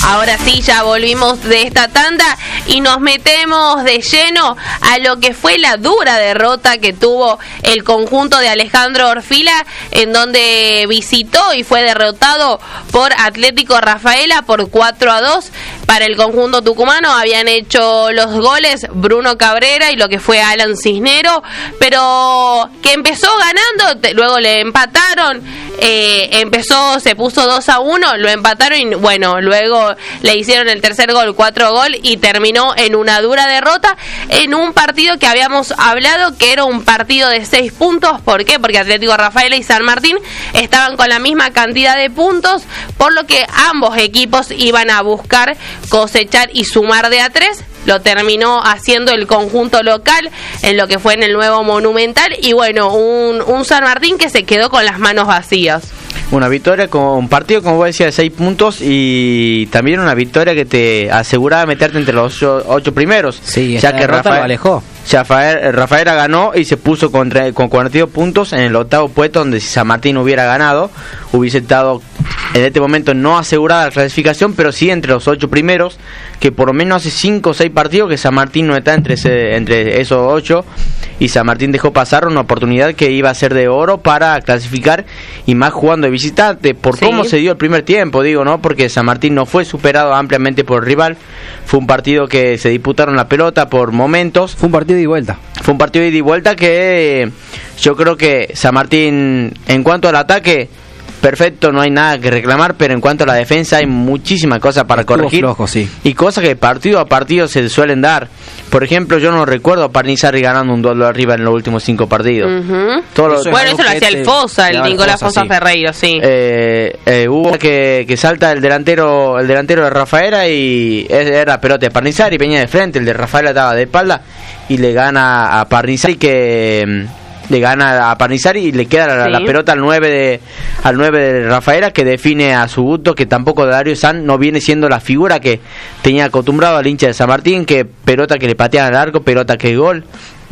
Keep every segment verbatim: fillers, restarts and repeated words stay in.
Ahora sí, ya volvimos de esta tanda y nos metemos de lleno a lo que fue la dura derrota que tuvo el conjunto de Alejandro Orfila, en donde visitó y fue derrotado por Atlético Rafaela por cuatro a dos. Para el conjunto tucumano habían hecho los goles Bruno Cabrera y lo que fue Alan Cisnero, pero que empezó ganando, luego le empataron, eh, empezó, se puso dos a uno, lo empataron y bueno, luego le hicieron el tercer gol, cuatro gol, y terminó en una dura derrota en un partido que habíamos hablado que era un partido de seis puntos. ¿Por qué? Porque Atlético Rafaela y San Martín estaban con la misma cantidad de puntos, por lo que ambos equipos iban a buscar cosechar y sumar de a tres. Lo terminó haciendo el conjunto local en lo que fue en el nuevo Monumental, y bueno, un, un San Martín que se quedó con las manos vacías. Una victoria con un partido, como vos decías, de seis puntos, y también una victoria que te aseguraba meterte entre los ocho, ocho primeros. Sí, ya que Rafael lo alejó. Rafael, Rafaela ganó y se puso con, con cuarenta y dos puntos en el octavo puesto, donde si San Martín hubiera ganado, hubiese estado en este momento no asegurada la clasificación, pero sí entre los ocho primeros, que por lo menos hace cinco o seis partidos que San Martín no está entre, ese, entre esos ocho, y San Martín dejó pasar una oportunidad que iba a ser de oro para clasificar, y más jugando de visitante, por sí. Cómo se dio el primer tiempo, digo, ¿no? Porque San Martín no fue superado ampliamente por el rival, fue un partido que se disputaron la pelota por momentos. Fue un partido de ida y vuelta. Fue un partido de ida y vuelta que yo creo que San Martín, en cuanto al ataque, perfecto, no hay nada que reclamar, pero en cuanto a la defensa hay muchísimas cosas para Estuvo corregir flojo, sí. Y cosas que partido a partido se suelen dar. Por ejemplo, yo no recuerdo a Parnizari ganando un duelo arriba en los últimos cinco partidos. Uh-huh. Todo lo, eso bueno, eso lo hacía el Fosa, el Nicolás Fosa, sí. Ferreiro, sí. Eh, eh, hubo que, que salta el delantero el delantero de Rafaela y era pelota de Parnizari, venía de frente, el de Rafaela estaba de espalda y le gana a Parnizari que... le gana a Parnizari y le queda la, sí. la pelota al nueve de al nueve de Rafaela, que define a Subuto, que tampoco Dario San no viene siendo la figura que tenía acostumbrado al hincha de San Martín, que pelota que le patean al arco, pelota que gol.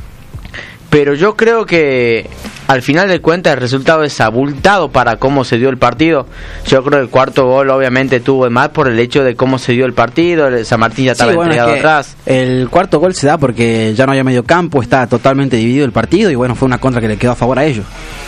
Pero yo creo que al final de cuentas el resultado es abultado para cómo se dio el partido. Yo creo que el cuarto gol obviamente tuvo más por el hecho de cómo se dio el partido. El San Martín ya estaba sí, bueno, entregado es que atrás. El cuarto gol se da porque ya no había medio campo, está totalmente dividido el partido, y bueno, fue una contra que le quedó a favor a ellos.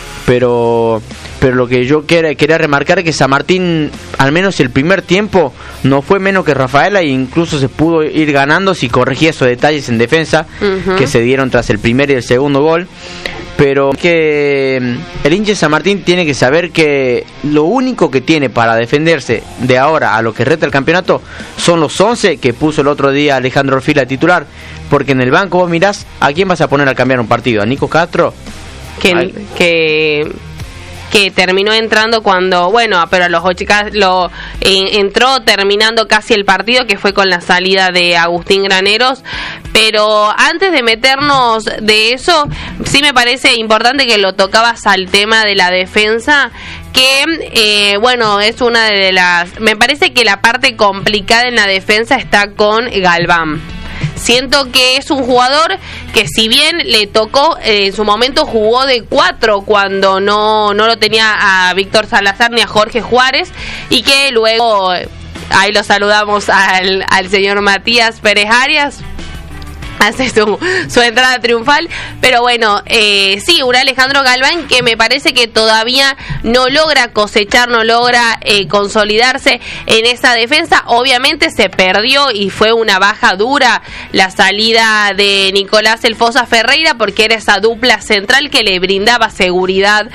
Pero pero lo que yo quería, quería remarcar es que San Martín, al menos el primer tiempo, no fue menos que Rafaela, e incluso se pudo ir ganando si corregía esos detalles en defensa uh-huh. que se dieron tras el primer y el segundo gol. Pero que el hincha de San Martín tiene que saber que lo único que tiene para defenderse de ahora a lo que resta el campeonato son los once que puso el otro día Alejandro Orfila titular, porque en el banco vos mirás a quién vas a poner a cambiar un partido, a Nico Castro, que, que que terminó entrando cuando, bueno, pero a los ocho lo eh, entró terminando casi el partido, que fue con la salida de Agustín Graneros. Pero antes de meternos de eso, sí me parece importante que lo tocabas al tema de la defensa, que eh, bueno, es una de las, me parece que la parte complicada en la defensa está con Galván. Siento que es un jugador que, si bien le tocó, eh, en su momento jugó de cuatro cuando no, no lo tenía a Víctor Salazar ni a Jorge Juárez, y que luego, ahí lo saludamos al, al señor Matías Pérez Arias, hace su, su entrada triunfal. Pero bueno, eh, sí, un Alejandro Galván que me parece que todavía no logra cosechar, no logra eh, consolidarse en esa defensa. Obviamente se perdió y fue una baja dura la salida de Nicolás El Fosa Ferreira, porque era esa dupla central que le brindaba seguridad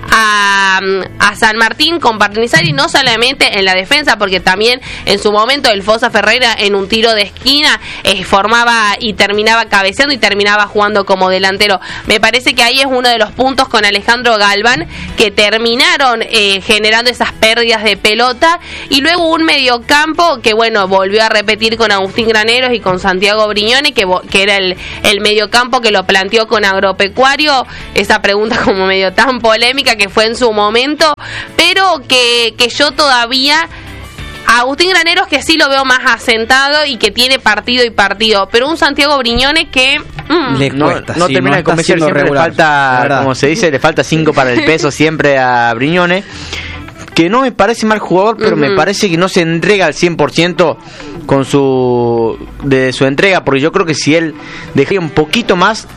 a, a San Martín con Parnizari, no solamente en la defensa, porque también en su momento El Fosa Ferreira en un tiro de esquina eh, formaba y terminaba terminaba cabeceando y terminaba jugando como delantero. Me parece que ahí es uno de los puntos con Alejandro Galván que terminaron eh, generando esas pérdidas de pelota, y luego un mediocampo que bueno, volvió a repetir con Agustín Graneros y con Santiago Brignone, que, que era el, el mediocampo que lo planteó con Agropecuario, esa pregunta como medio tan polémica que fue en su momento, pero que, que yo todavía Agustín Graneros que sí lo veo más asentado y que tiene partido y partido, pero un Santiago Brignone que mm, le cuesta, no, no sí, termina no de convencer, siempre regular, le falta, como se dice, le falta cinco para el peso siempre a Brignone. que no me parece mal jugador, pero uh-huh. me parece que no se entrega al cien por ciento con su de su entrega, porque yo creo que si él dejaría un poquito más,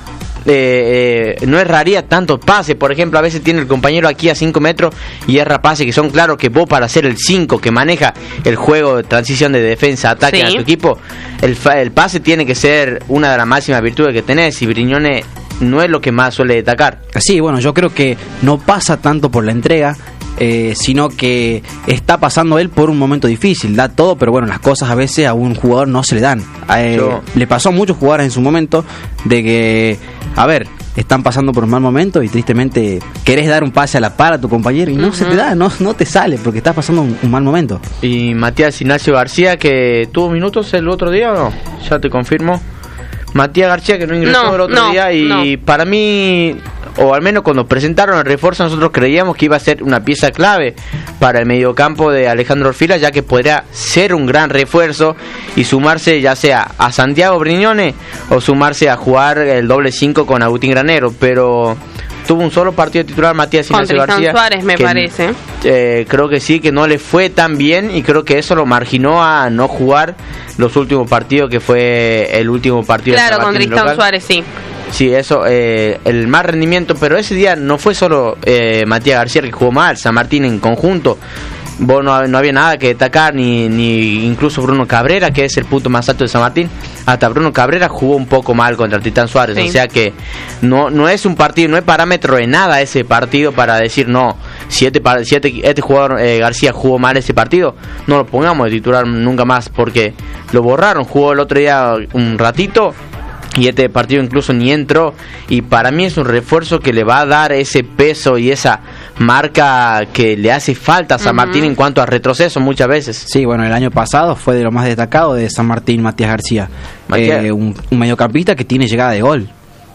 eh, eh, no erraría tantos pases. Por ejemplo, a veces tiene el compañero aquí a cinco metros y erra pases que son claros, que vos para ser el cinco que maneja el juego de transición de defensa, ataque sí. a tu equipo, el, el pase tiene que ser una de las máximas virtudes que tenés, y Brignone no es lo que más suele destacar. Sí, bueno, yo creo que no pasa tanto por la entrega, Eh, sino que está pasando él por un momento difícil, da todo, pero bueno, las cosas a veces a un jugador no se le dan. Eh, Yo... Le pasó a muchos jugadores en su momento de que, a ver, están pasando por un mal momento y tristemente querés dar un pase a la par a tu compañero y no uh-huh. se te da, no, no te sale porque estás pasando un, un mal momento. Y Matías Ignacio García, que tuvo minutos el otro día, ¿o no? Ya te confirmo. Matías García, que no ingresó no, el otro no, día, y no. para mí, o al menos cuando presentaron el refuerzo, nosotros creíamos que iba a ser una pieza clave para el mediocampo de Alejandro Orfila, ya que podría ser un gran refuerzo y sumarse ya sea a Santiago Brignone o sumarse a jugar el doble cinco con Agustín Granero, pero tuvo un solo partido titular Matías Ignacio García. Suárez, me que, parece. Eh, creo que sí, que no le fue tan bien, y creo que eso lo marginó a no jugar los últimos partidos, que fue el último partido. Claro, con Tristán Suárez, sí. Sí, eso, eh, el más rendimiento, pero ese día no fue solo eh, Matías García que jugó mal, San Martín en conjunto. Vos no, no había nada que destacar, ni, ni incluso Bruno Cabrera, que es el punto más alto de San Martín. Hasta Bruno Cabrera jugó un poco mal contra Tristán Suárez, sí. O sea que no no es un partido, no es parámetro de nada ese partido para decir no, si este, si este, este jugador eh, García jugó mal ese partido, no lo pongamos de titular nunca más, porque lo borraron, jugó el otro día un ratito y este partido incluso ni entró, y para mí es un refuerzo que le va a dar ese peso y esa marca que le hace falta a San uh-huh. Martín en cuanto a retroceso muchas veces. Sí, bueno, el año pasado fue de lo más destacado de San Martín Matías García, eh, un, un mediocampista que tiene llegada de gol.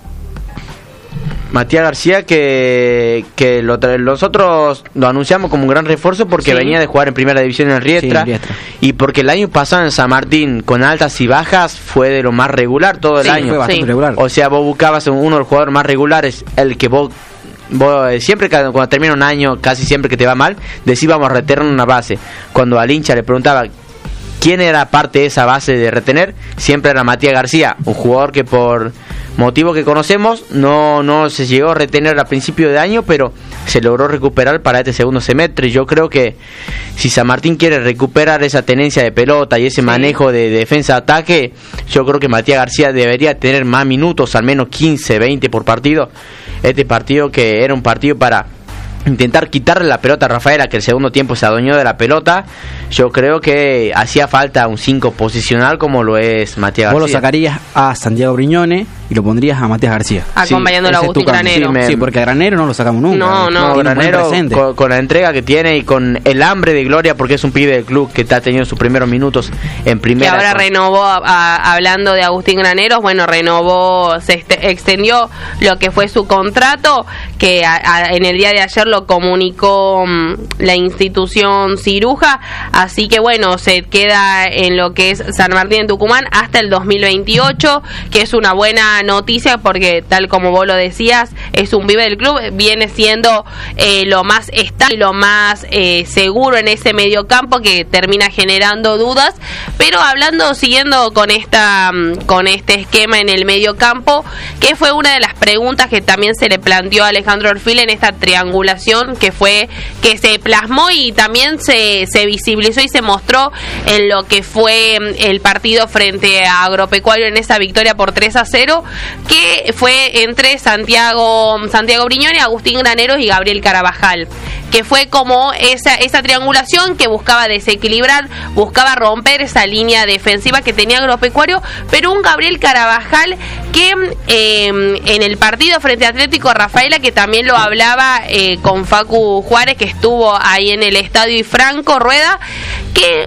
Matías García, que, que lo, nosotros lo anunciamos como un gran refuerzo porque sí. venía de jugar en primera división en el Riestra, sí, Riestra, y porque el año pasado en San Martín, con altas y bajas, fue de lo más regular todo el sí, año. Fue bastante sí. regular. O sea, vos buscabas uno de los jugadores más regulares, el que vos, vos siempre que, cuando termina un año, casi siempre que te va mal, decís vamos a retener una base. Cuando al hincha le preguntaba quién era parte de esa base de retener, siempre era Matías García, un jugador que por motivo que conocemos no no se llegó a retener a principio de año, pero se logró recuperar para este segundo semestre. Yo creo que si San Martín quiere recuperar esa tenencia de pelota y ese sí. manejo de, de defensa-ataque, yo creo que Matías García debería tener más minutos, al menos quince, veinte por partido. Este partido que era un partido para intentar quitarle la pelota a Rafaela, que el segundo tiempo se adueñó de la pelota, yo creo que hacía falta un cinco posicional como lo es Matías García. Vos lo sacarías a Santiago Brignone y lo pondrías a Matías García. Acompañándolo sí, a Agustín Granero. Sí, me... sí, porque a Granero no lo sacamos nunca. No, no. no Granero, con, con la entrega que tiene y con el hambre de gloria, porque es un pibe del club que está teniendo sus primeros minutos en primera. Que ahora con... renovó, a, a, hablando de Agustín Graneros, bueno, renovó, se este, extendió lo que fue su contrato, que a, a, en el día de ayer lo comunicó um, la institución Ciruja, así que bueno, se queda en lo que es San Martín en Tucumán hasta el dos mil veintiocho, que es una buena noticia porque tal como vos lo decías, es un pibe del club, viene siendo eh, lo más estable y lo más eh, seguro en ese mediocampo, que termina generando dudas. Pero hablando, siguiendo con esta con este esquema en el mediocampo, que fue una de las preguntas que también se le planteó a Alejandro Orfila en esta triangulación, que fue que se plasmó y también se, se visibilizó y se mostró en lo que fue el partido frente a Agropecuario en esa victoria por tres a cero, que fue entre Santiago Santiago Brignone, Agustín Graneros y Gabriel Carabajal, que fue como esa esa triangulación que buscaba desequilibrar, buscaba romper esa línea defensiva que tenía Agropecuario, pero un Gabriel Carabajal que eh, en el partido frente a Atlético Rafaela, que también lo hablaba eh, con Facu Juárez, que estuvo ahí en el estadio, y Franco Rueda, que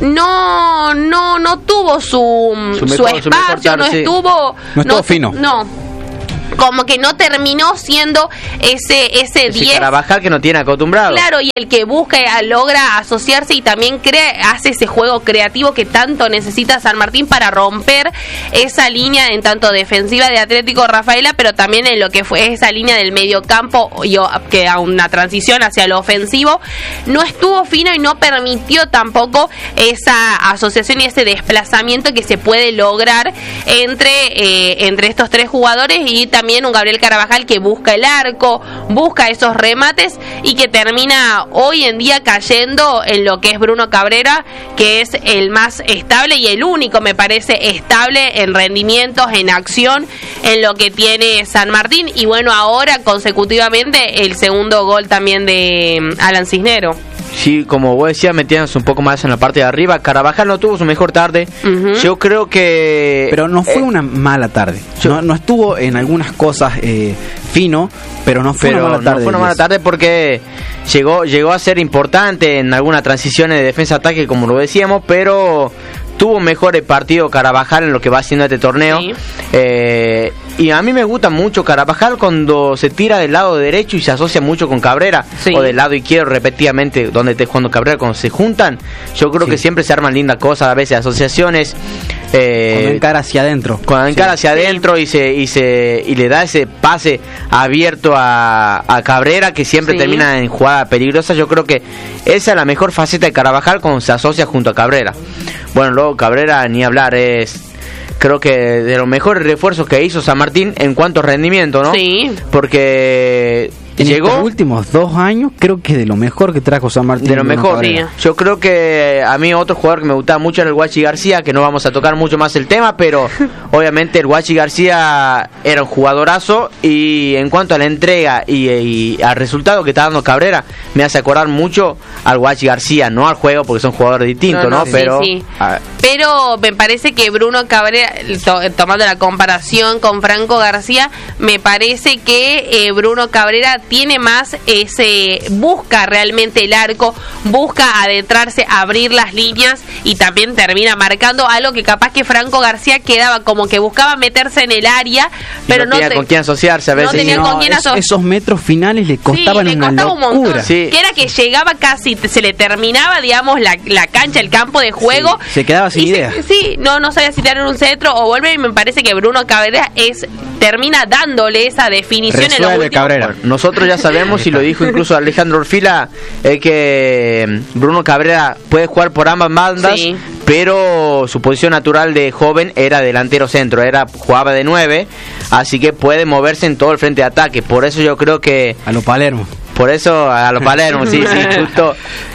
no no no tuvo su su, su, mejor, espacio, su tarde, no sí. estuvo no estuvo no, fino. No. como que no terminó siendo ese ese diez. Carabajal que no tiene acostumbrado. Claro, y el que busca, logra asociarse y también crea, hace ese juego creativo que tanto necesita San Martín para romper esa línea en tanto defensiva de Atlético Rafaela, pero también en lo que fue esa línea del mediocampo, y que a una transición hacia lo ofensivo no estuvo fino y no permitió tampoco esa asociación y ese desplazamiento que se puede lograr entre, eh, entre estos tres jugadores, y también un Gabriel Carabajal que busca el arco, busca esos remates y que termina hoy en día cayendo en lo que es Bruno Cabrera, que es el más estable y el único, me parece, estable en rendimientos, en acción, en lo que tiene San Martín. Y bueno, ahora consecutivamente el segundo gol también de Alan Cisnero. Sí, como vos decías, metiéndose un poco más en la parte de arriba. Carabajal no tuvo su mejor tarde. Uh-huh. Yo creo que... Pero no fue eh, una mala tarde. Yo... No, no estuvo en algunas cosas eh, fino, pero no fue pero una mala tarde. No fue una mala tarde porque llegó, llegó a ser importante en algunas transiciones de defensa-ataque, como lo decíamos, pero... tuvo mejor el partido Carabajal en lo que va haciendo este torneo. Sí. Eh, y a mí me gusta mucho Carabajal cuando se tira del lado derecho y se asocia mucho con Cabrera. Sí. O del lado izquierdo, repetidamente, donde esté jugando Cabrera, cuando se juntan. Yo creo sí. que siempre se arman lindas cosas, a veces asociaciones. Eh, cuando encara hacia adentro. Cuando sí. encara hacia adentro y se y se y le da ese pase abierto a, a Cabrera, que siempre sí. termina en jugada peligrosa. Yo creo que esa es la mejor faceta de Carabajal cuando se asocia junto a Cabrera. Bueno, luego Cabrera, ni hablar, es creo que de los mejores refuerzos que hizo San Martín en cuanto a rendimiento, ¿no? Sí. Porque en llegó estos últimos dos años, creo que de lo mejor que trajo San Martín. De lo mejor. Sí. Yo creo que a mí otro jugador que me gustaba mucho era el Guachi García, que no vamos a tocar mucho más el tema, pero obviamente el Guachi García era un jugadorazo, y en cuanto a la entrega y, y al resultado que está dando Cabrera, me hace acordar mucho al Guachi García, no al juego, porque son jugadores distintos, ¿no? no, no sí, pero sí. A... pero me parece que Bruno Cabrera, to, tomando la comparación con Franco García, me parece que eh, Bruno Cabrera tiene más ese, busca realmente el arco, busca adentrarse, abrir las líneas, y también termina marcando algo que capaz que Franco García quedaba como que buscaba meterse en el área, pero no, no tenía te, con quién asociarse a veces. No tenía no, con quién asociarse. Esos metros finales le costaban sí, le una locura. Un montón, sí. Que era que llegaba casi, se le terminaba, digamos, la, la cancha, el campo de juego. Sí, se quedaba sin idea. Se, sí, no, no sabía si tener un centro o volver, y me parece que Bruno Cabrera es termina dándole esa definición. Resuelve en los últimos... Cabrera. Nosotros ya sabemos, y lo dijo incluso Alejandro Orfila, es que Bruno Cabrera puede jugar por ambas bandas, sí. pero su posición natural de joven era delantero centro, era jugaba de nueve, así que puede moverse en todo el frente de ataque. Por eso yo creo que... A lo Palermo. Por eso, a lo Palermo, sí, sí, justo...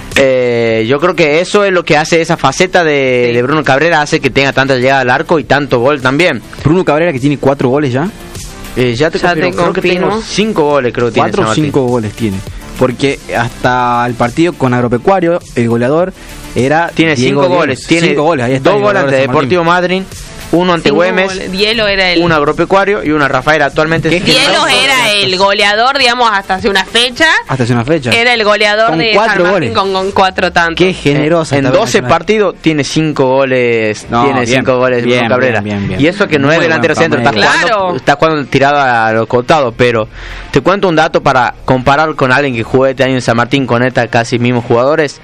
Eh, yo creo que eso es lo que hace esa faceta de, sí. de Bruno Cabrera, hace que tenga tanta llegada al arco y tanto gol también. Bruno Cabrera, que tiene cuatro goles ya. Eh, ya te, ya confirmo, te creo que tengo cinco goles, creo que tiene. Cuatro o cinco goles tiene. Porque hasta el partido con Agropecuario, el goleador era tiene Diego cinco goles, Diego. tiene cinco goles, ahí está, dos goles ante Deportivo Madryn, uno ante Güemes, Dielo era el... un Agropecuario y una Rafael. Actualmente Dielo era el goleador, digamos, hasta hace una fecha. Hasta hace una fecha. Era el goleador con de cuatro San goles. Con, con cuatro tantos. Qué generosa. En, en doce partidos tiene cinco goles. No, tiene bien, cinco goles bien, Bruno Cabrera. Bien, bien, bien. Y eso que no Muy es delantero centro, está jugando, claro. está jugando tirado a los costados. Pero te cuento un dato para comparar con alguien que jugó este año en San Martín con esta casi mismos jugadores.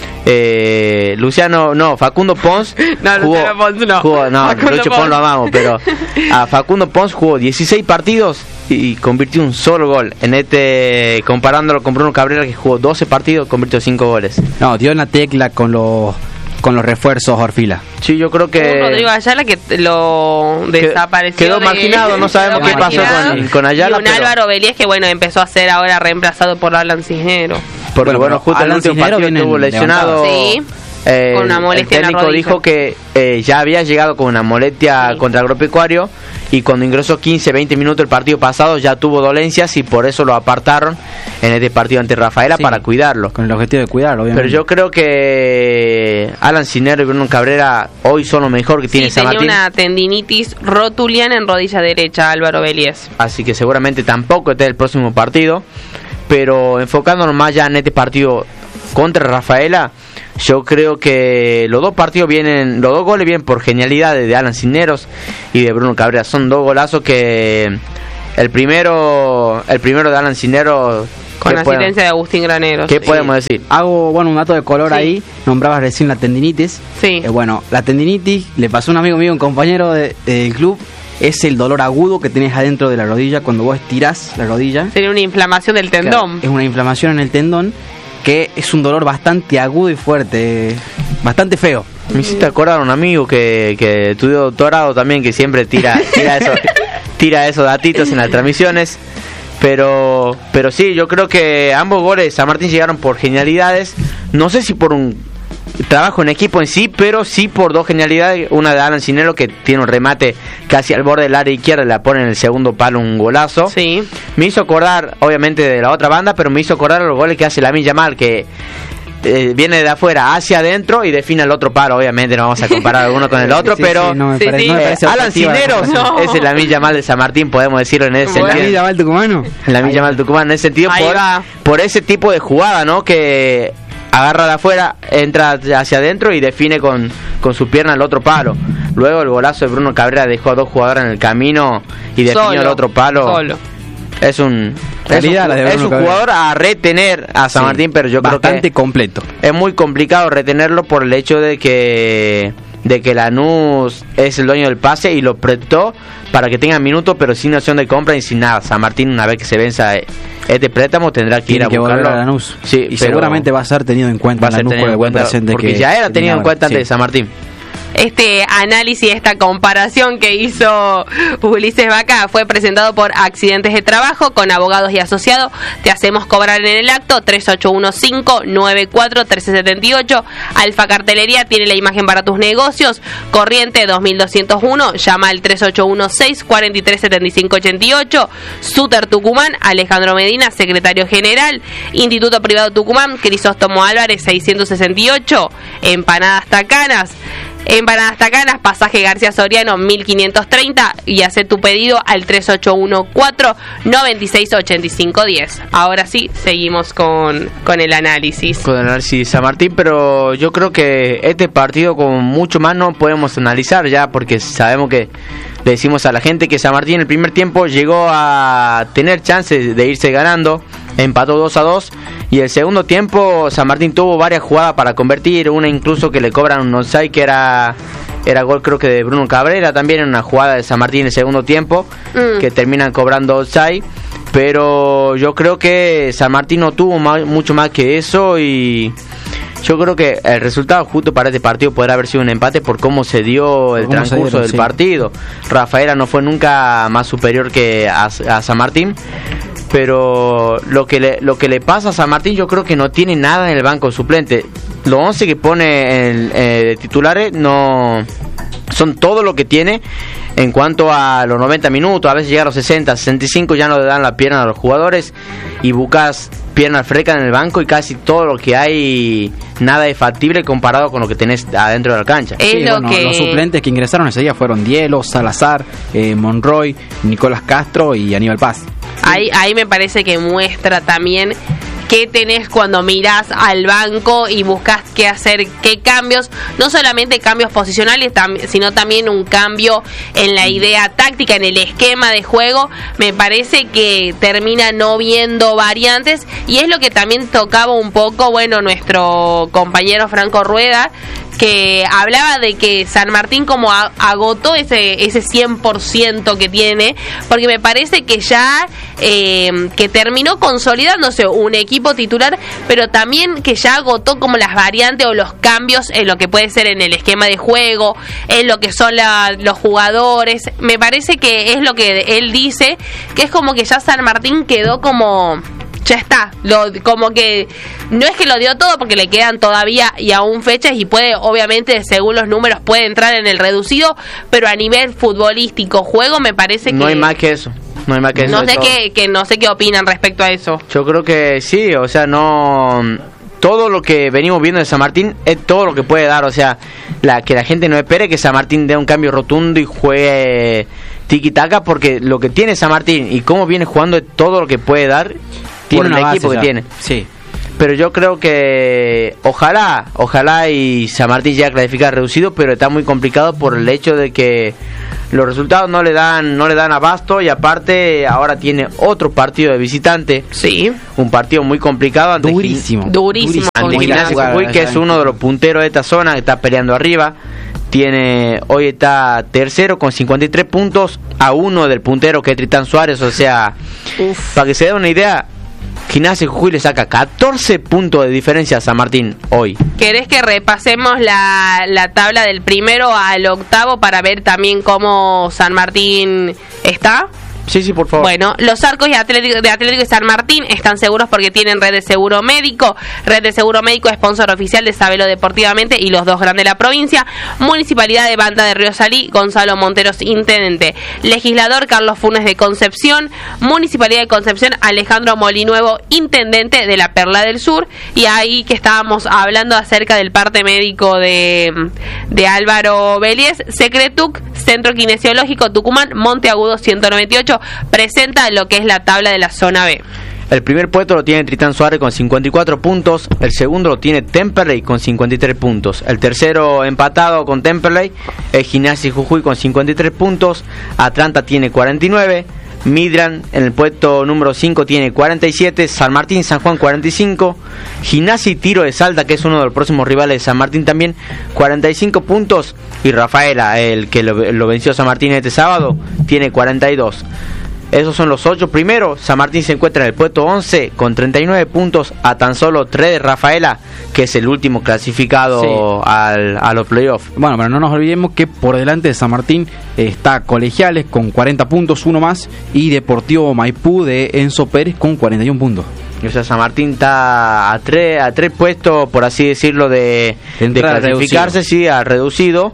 Eh, Luciano, no, Facundo Pons no, jugó, Luciano Pons no, jugó, no Lucho Pons lo amamos, pero a Facundo Pons jugó dieciséis partidos y convirtió un solo gol. En este, comparándolo con Bruno Cabrera, que jugó doce partidos, convirtió cinco goles. No, dio una tecla con los con los refuerzos Orfila. Sí, yo creo que un Rodrigo Ayala que lo desapareció, quedó de... marginado, no sabemos qué pasó con, con Ayala, y un pero... Álvaro Beliés que bueno, empezó a ser ahora reemplazado por Alan Cisnero. Porque bueno, bueno justo en el último partido estuvo lesionado. Sí. Eh, con una molestia el técnico en la dijo que eh, ya había llegado con una molestia sí. contra Agropecuario, y cuando ingresó quince, veinte minutos el partido pasado ya tuvo dolencias, y por eso lo apartaron en este partido ante Rafaela sí, para cuidarlo. Con el objetivo de cuidarlo, obviamente. Pero yo creo que Alan Cisnero y Bruno Cabrera hoy son lo mejor que tiene sí, San Martín. Tenía una tendinitis rotuliana en rodilla derecha, Álvaro Beliés. Así que seguramente tampoco esté el próximo partido. Pero enfocándonos más ya en este partido contra Rafaela, yo creo que los dos partidos vienen, los dos goles vienen por genialidades de Alan Cisneros y de Bruno Cabrera. Son dos golazos que el primero el primero de Alan Cisneros. Con asistencia de Agustín Graneros. ¿Qué sí. podemos decir? Hago, bueno, un dato de color sí. ahí. Nombrabas recién la tendinitis. Sí. Eh, bueno, la tendinitis le pasó a un amigo mío, un compañero de, del club. Es el dolor agudo que tenés adentro de la rodilla cuando vos estirás la rodilla. Sería una inflamación del tendón. Claro, es una inflamación en el tendón que es un dolor bastante agudo y fuerte, bastante feo. Me hiciste acordar a un amigo que, que estudió doctorado también, que siempre tira tira esos, tira esos datitos en las transmisiones. Pero pero sí, yo creo que ambos goles de San Martín llegaron por genialidades. No sé si por un trabajo en equipo en sí, pero sí por dos genialidades. Una de Alan Cisneros, que tiene un remate casi al borde del área izquierda, la pone en el segundo palo, un golazo. Sí. Me hizo acordar, obviamente, de la otra banda, pero me hizo acordar los goles que hace Lamine Yamal, que eh, viene de afuera hacia adentro y define el otro palo. Obviamente no vamos a comparar uno con el otro, sí, pero sí, no me sí, parece, sí. no me eh, parece Alan objetiva la Cisneros comparación. No. es el Lamine Yamal de San Martín, podemos decirlo en ese Bueno. sentido. ¿Lamine Yamal tucumano? Lamine Yamal Tucumán en ese sentido, Ahí por, va. por ese tipo de jugada, ¿no? Que agarra de afuera, entra hacia adentro y define con, con su pierna el otro palo. Luego el golazo de Bruno Cabrera dejó a dos jugadores en el camino y definió Solo, el otro palo. Solo. Es un, es Calidad un, la de es Bruno un Cabrera. jugador a retener a San Sí, Martín, pero yo creo bastante que completo. es muy complicado retenerlo por el hecho de que de que Lanús es el dueño del pase y lo prestó para que tengan minutos, pero sin opción de compra y sin nada. San Martín, una vez que se venza este préstamo, tendrá que Tiene ir a que volver buscarlo. a Lanús. Sí, y pero seguramente va a ser tenido en cuenta va a ser Lanús tenido por el en buen cuenta, presente porque que ya era que tenido en tenía cuenta ahora. antes de San Martín. Este análisis, esta comparación que hizo Ulises Vaca fue presentado por Accidentes de Trabajo con Abogados y Asociados. Te hacemos cobrar en el acto. Tres ocho uno cinco nueve cuatro uno tres siete ocho. Alfa Cartelería tiene la imagen para tus negocios. Corriente dos mil doscientos uno. Llama al tres ocho uno seis cuatro tres siete cinco ocho ocho. Suter Tucumán, Alejandro Medina, secretario general. Instituto Privado Tucumán, Crisóstomo Álvarez seiscientos sesenta y ocho. Empanadas Tacanas. Empanadas Tacanas, pasaje García Soriano mil quinientos treinta, y hace tu pedido al tres ocho uno cuatro nueve seis ocho cinco uno cero. Ahora sí, seguimos con, con el análisis. Con el análisis de San Martín, pero yo creo que este partido con mucho más no podemos analizar ya, porque sabemos que le decimos a la gente que San Martín en el primer tiempo llegó a tener chances de irse ganando, empató dos a dos, y el segundo tiempo San Martín tuvo varias jugadas para convertir, una incluso que le cobran un onside que era era gol creo que de Bruno Cabrera, también en una jugada de San Martín en el segundo tiempo, Mm. que terminan cobrando onside. Pero yo creo que San Martín no tuvo más, mucho más que eso, y yo creo que el resultado justo para este partido podrá haber sido un empate por cómo se dio el Cómo se transcurso dieron, del sí. partido. Rafaela no fue nunca más superior que a, a San Martín, pero lo que le, lo que le pasa a San Martín, yo creo que no tiene nada en el banco suplente. Los once que pone en, eh, de titulares no son todo lo que tiene en cuanto a los noventa minutos. A veces llega a los sesenta, sesenta y cinco, ya no le dan la pierna a los jugadores y buscas piernas frescas en el banco, y casi todo lo que hay nada es factible comparado con lo que tenés adentro de la cancha. Es Sí, lo bueno, que... los suplentes que ingresaron ese día fueron Dielo, Salazar, eh, Monroy, Nicolás Castro y Aníbal Paz. Ahí, ahí me parece que muestra también qué tenés cuando mirás al banco y buscas qué hacer, qué cambios, no solamente cambios posicionales, tam- sino también un cambio en la idea táctica, en el esquema de juego. Me parece que termina no viendo variantes, y es lo que también tocaba un poco, bueno, nuestro compañero Franco Rueda, que hablaba de que San Martín como a- agotó ese ese cien por ciento que tiene, porque me parece que ya eh, que terminó consolidándose un equipo titular, pero también que ya agotó como las variantes o los cambios en lo que puede ser en el esquema de juego, en lo que son la, los jugadores. Me parece que es lo que él dice, que es como que ya San Martín quedó como... ya está, lo, como que no es que lo dio todo, porque le quedan todavía y aún fechas, y puede, obviamente, según los números, puede entrar en el reducido, pero a nivel futbolístico, juego, me parece que... No hay más que eso. No hay más que eso. No de sé todo. qué, que no sé qué opinan respecto a eso. Yo creo que sí, o sea, no... Todo lo que venimos viendo de San Martín es todo lo que puede dar, o sea, la que la gente no espere que San Martín dé un cambio rotundo y juegue tiki-taka, porque lo que tiene San Martín y cómo viene jugando es todo lo que puede dar por el una equipo base que ya. tiene. Sí. Pero yo creo que ojalá, ojalá y San Martín ya clasifica reducido, pero está muy complicado por el hecho de que los resultados no le dan no le dan abasto, y aparte ahora tiene otro partido de visitante. Sí. Un partido muy complicado ante durísimo. Gin- durísimo. ante Gimnasia Jujuy, que es uno de los punteros de esta zona, que está peleando arriba. Tiene hoy está tercero con cincuenta y tres puntos, a uno del puntero, que es Tritán Suárez. O sea, Uf. para que se dé una idea, Gimnasia Jujuy le saca catorce puntos de diferencia a San Martín hoy. ¿Querés que repasemos la, la tabla del primero al octavo para ver también cómo San Martín está? Sí, sí, por favor. Bueno, los arcos de Atlético, de Atlético y San Martín están seguros porque tienen Red de Seguro Médico. Red de Seguro Médico, sponsor oficial de Sabelo Deportivamente y los dos grandes de la provincia. Municipalidad de Banda de Río Salí, Gonzalo Monteros, intendente. Legislador, Carlos Funes de Concepción. Municipalidad de Concepción, Alejandro Molinuevo, intendente de la Perla del Sur. Y ahí que estábamos hablando acerca del parte médico de, de Álvaro Vélez. Secretuc, Centro Kinesiológico Tucumán, Monteagudo ciento noventa y ocho. Presenta lo que es la tabla de la zona B. El primer puesto lo tiene Tritán Suárez con cincuenta y cuatro puntos. El segundo lo tiene Temperley con cincuenta y tres puntos. El tercero empatado con Temperley es Gimnasia Jujuy con cincuenta y tres puntos. Atlanta tiene cuarenta y nueve. Midland en el puesto número cinco tiene cuarenta y siete. San Martín, San Juan cuarenta y cinco. Gimnasia y Tiro de Salta, que es uno de los próximos rivales de San Martín también, cuarenta y cinco puntos. Y Rafaela, el que lo, lo venció a San Martín este sábado, tiene cuarenta y dos. Esos son los ocho primeros. San Martín se encuentra en el puesto once con treinta y nueve puntos, a tan solo tres de Rafaela, que es el último clasificado sí. al, a los playoffs. Bueno, pero no nos olvidemos que por delante de San Martín está Colegiales con cuarenta puntos, uno más, y Deportivo Maipú de Enzo Pérez con cuarenta y uno puntos. O sea, San Martín está a tres, a tres puestos, por así decirlo, de, de clasificarse, sí, a reducido.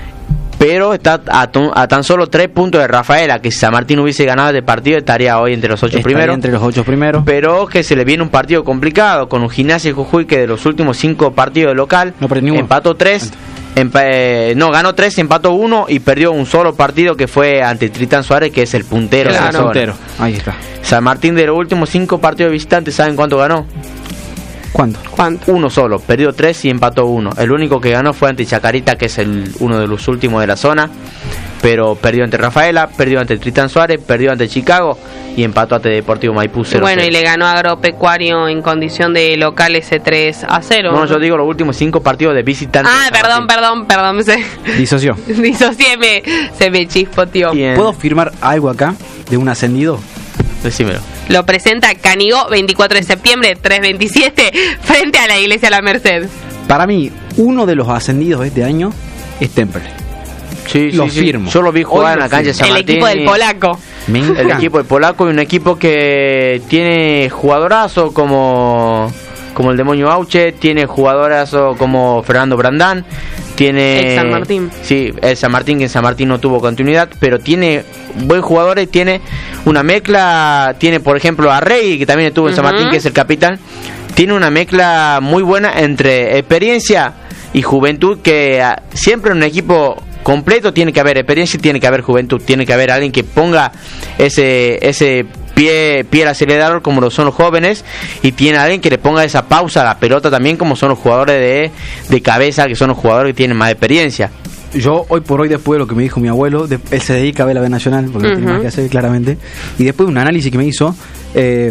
Pero está a, a tan solo tres puntos de Rafaela, que si San Martín hubiese ganado este partido estaría hoy entre los ocho estaría primeros. entre los ocho primeros. Pero que se le viene un partido complicado con un Gimnasia Jujuy que de los últimos cinco partidos de local no empató tres, empa eh, no ganó tres, empató uno y perdió un solo partido que fue ante Tritán Suárez, que es el puntero. Claro, de la puntero. Ahí está. San Martín de los últimos cinco partidos de visitantes, ¿saben cuánto ganó? ¿Cuánto? ¿Cuánto? Uno solo, perdió tres y empató uno. El único que ganó fue ante Chacarita, que es el uno de los últimos de la zona, pero perdió ante Rafaela, perdió ante Tritán Suárez, perdió ante Chicago y empató ante Deportivo Maipú cero cero. Bueno, y le ganó a Agropecuario en condición de local ese tres a cero. No, yo digo los últimos cinco partidos de visitantes. Ah, perdón, perdón, perdón, se disoció. Disocié, me, se me chispoteó. ¿Puedo firmar algo acá de un ascendido? Decímelo. Lo presenta Canigó, veinticuatro de septiembre, tres veintisiete, frente a la Iglesia La Merced. Para mí, uno de los ascendidos de este año es Temperley. Sí, lo sí, firmo. Sí. Yo lo vi jugar en la cancha de San El Martín. equipo del polaco. El equipo del polaco y un equipo que tiene jugadorazo como, como el Demonio Auche, tiene jugadorazo como Fernando Brandán, tiene... El San Martín. Sí, el San Martín, que en San Martín no tuvo continuidad, pero tiene buen jugador y tiene una mezcla, tiene por ejemplo a Rey, que también estuvo en uh-huh. San Martín, que es el capitán, tiene una mezcla muy buena entre experiencia y juventud, que uh, siempre en un equipo completo tiene que haber experiencia y tiene que haber juventud, tiene que haber alguien que ponga ese ese pie pie al acelerador como lo son los jóvenes, y tiene alguien que le ponga esa pausa a la pelota también como son los jugadores de, de cabeza, que son los jugadores que tienen más experiencia. Yo hoy por hoy, después de lo que me dijo mi abuelo, de, él se dedica a ver la B Nacional porque uh-huh. no tiene más que hacer claramente, y después de un análisis que me hizo, eh,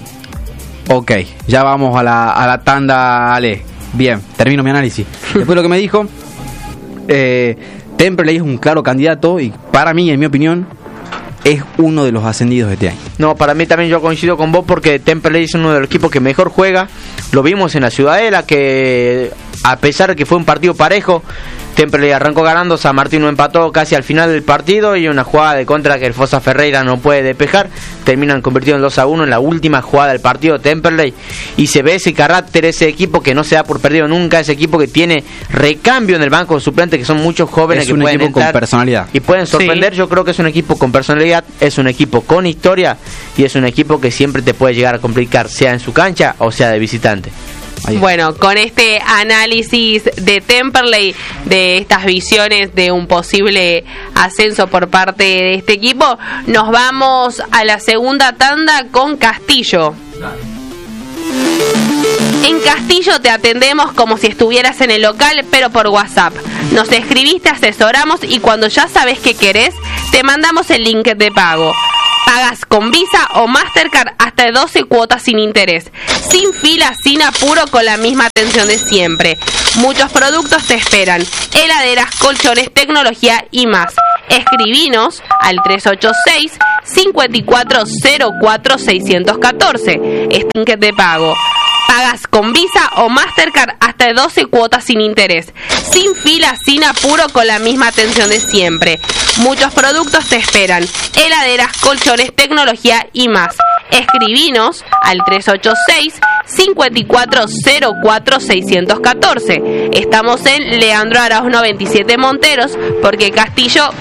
ok, ya vamos a la, a la tanda, Ale, bien, termino mi análisis. Después de lo que me dijo, eh, Temperley es un claro candidato y para mí, en mi opinión, es uno de los ascendidos de este año. No, para mí también yo coincido con vos, porque Temperley es uno de los equipos que mejor juega. Lo vimos en la Ciudadela, que a pesar de que fue un partido parejo, Temperley arrancó ganando, San Martín no empató casi al final del partido, y una jugada de contra que el Fosa Ferreira no puede despejar, terminan convirtiendo en dos a uno en la última jugada del partido Temperley, y se ve ese carácter, ese equipo que no se da por perdido nunca, ese equipo que tiene recambio en el banco de suplentes, que son muchos jóvenes, es que un pueden equipo entrar con personalidad y pueden sorprender. Sí. Yo creo que es un equipo con personalidad, es un equipo con historia, y es un equipo que siempre te puede llegar a complicar, sea en su cancha o sea de visitante. Ahí. Bueno, con este análisis de Temperley, de estas visiones de un posible ascenso por parte de este equipo, nos vamos a la segunda tanda con Castillo. Dale. En Castillo te atendemos como si estuvieras en el local, pero por WhatsApp. Nos escribís, te asesoramos y cuando ya sabes qué querés, te mandamos el link de pago. Pagas con Visa o Mastercard hasta doce cuotas sin interés. Sin fila, sin apuro, con la misma atención de siempre. Muchos productos te esperan. Heladeras, colchones, tecnología y más. Escribinos al tres ocho seis, cinco cuatro cero cuatro, seis uno cuatro. Este link de pago. Pagas con Visa o Mastercard hasta doce cuotas sin interés. Sin fila, sin apuro, con la misma atención de siempre. Muchos productos te esperan. Heladeras, colchones, tecnología y más. Escribinos al tres ocho seis, cinco cuatro cero cuatro, seis uno cuatro. Estamos en Leandro Arauz noventa y siete Monteros, porque Castillo